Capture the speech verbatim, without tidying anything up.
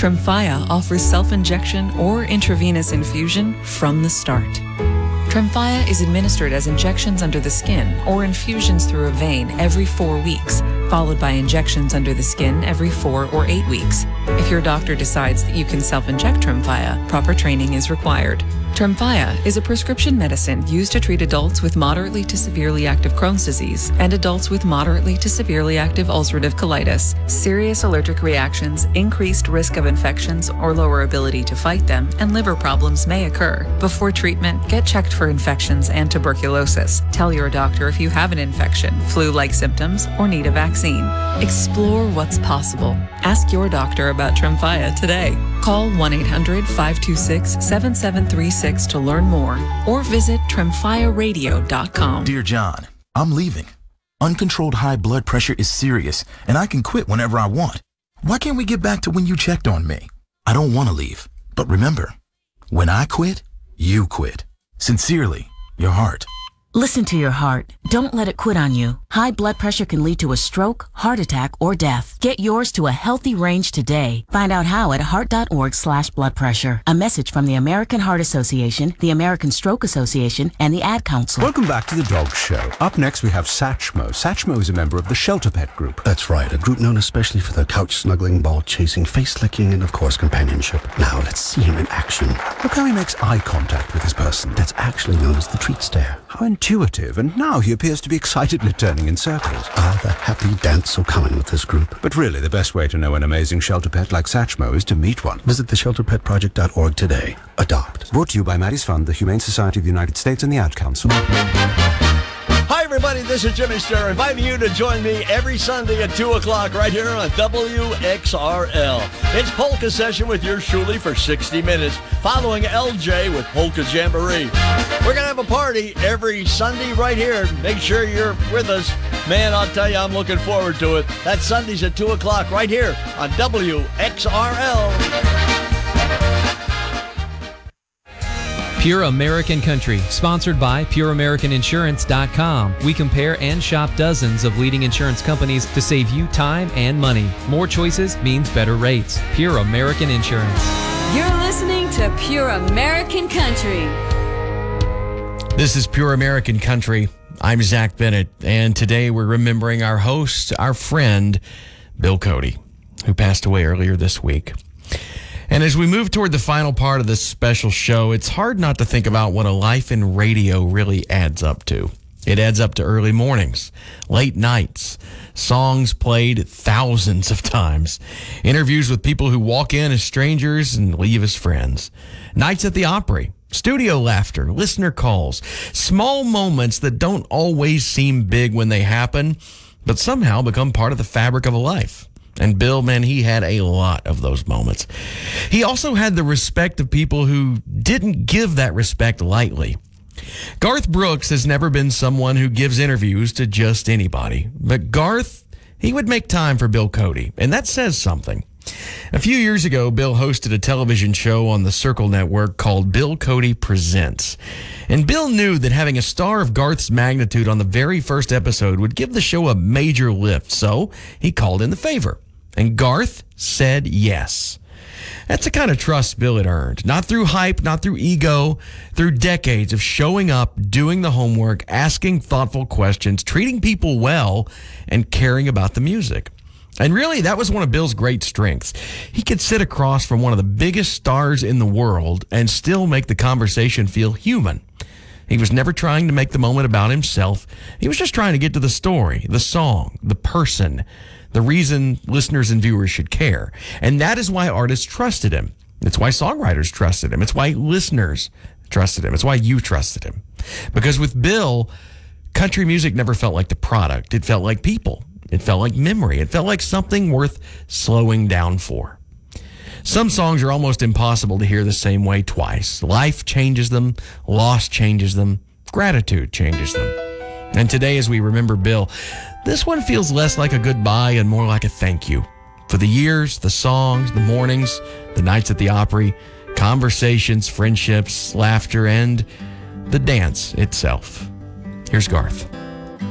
Tremfya offers self-injection or intravenous infusion from the start. Tremfya is administered as injections under the skin or infusions through a vein every four weeks, followed by injections under the skin every four or eight weeks. If your doctor decides that you can self-inject Tremfya, proper training is required. Tremfya is a prescription medicine used to treat adults with moderately to severely active Crohn's disease and adults with moderately to severely active ulcerative colitis. Serious allergic reactions, increased risk of infections or lower ability to fight them, and liver problems may occur. Before treatment, get checked for infections and tuberculosis. Tell your doctor if you have an infection, flu-like symptoms, or need a vaccine. Explore what's possible. Ask your doctor about Tremfya today. Call one eight hundred, five two six, seven seven three six to learn more or visit tremfya radio dot com. Dear John, I'm leaving. Uncontrolled high blood pressure is serious, and I can quit whenever I want. Why can't we get back to when you checked on me? I don't want to leave, but remember, when I quit, you quit. Sincerely, your heart. Listen to your heart. Don't let it quit on you. High blood pressure can lead to a stroke, heart attack, or death. Get yours to a healthy range today. Find out how at heart.org slash blood pressure. A message from the American Heart Association, the American Stroke Association, and the Ad Council. Welcome back to The Dog Show. Up next, we have Satchmo. Satchmo is a member of the Shelter Pet Group. That's right, a group known especially for their couch-snuggling, ball-chasing, face-licking, and, of course, companionship. Now, let's see him in action. Look how he makes eye contact with his person. That's actually known as the treat stare. How intuitive, and now he appears to be excitedly turning in circles. Ah, the happy dance so common with this group. But really, the best way to know an amazing shelter pet like Satchmo is to meet one. Visit the shelter pet project dot org today. Adopt. Brought to you by Maddie's Fund, the Humane Society of the United States, and the Ad Council. Hi, everybody. This is Jimmy Sturr, inviting you to join me every Sunday at two o'clock right here on W X R L. It's Polka Session with yours truly for sixty minutes, following L J with Polka Jamboree. We're going to have a party every Sunday right here. Make sure you're with us. Man, I'll tell you, I'm looking forward to it. That's Sundays at two o'clock right here on W X R L. Pure American Country, sponsored by pure american insurance dot com. We compare and shop dozens of leading insurance companies to save you time and money. More choices means better rates. Pure American Insurance. You're listening to Pure American Country. This is Pure American Country. I'm Zach Bennett, and today we're remembering our host, our friend, Bill Cody, who passed away earlier this week. And as we move toward the final part of this special show, it's hard not to think about what a life in radio really adds up to. It adds up to early mornings, late nights, songs played thousands of times, interviews with people who walk in as strangers and leave as friends, nights at the Opry, studio laughter, listener calls, small moments that don't always seem big when they happen, but somehow become part of the fabric of a life. And Bill, man, he had a lot of those moments. He also had the respect of people who didn't give that respect lightly. Garth Brooks has never been someone who gives interviews to just anybody. But Garth, he would make time for Bill Cody, and that says something. A few years ago, Bill hosted a television show on the Circle Network called Bill Cody Presents. And Bill knew that having a star of Garth's magnitude on the very first episode would give the show a major lift, so he called in the favor. And Garth said yes. That's the kind of trust Bill had earned. Not through hype, not through ego, through decades of showing up, doing the homework, asking thoughtful questions, treating people well, and caring about the music. And really, that was one of Bill's great strengths. He could sit across from one of the biggest stars in the world and still make the conversation feel human. He was never trying to make the moment about himself. He was just trying to get to the story, the song, the person, the reason listeners and viewers should care. And that is why artists trusted him. It's why songwriters trusted him. It's why listeners trusted him. It's why you trusted him. Because with Bill, country music never felt like the product. It felt like people. It felt like memory. It felt like something worth slowing down for. Some songs are almost impossible to hear the same way twice. Life changes them. Loss changes them. Gratitude changes them. And today, as we remember Bill, this one feels less like a goodbye and more like a thank you for the years, the songs, the mornings, the nights at the Opry, conversations, friendships, laughter, and the dance itself. Here's Garth.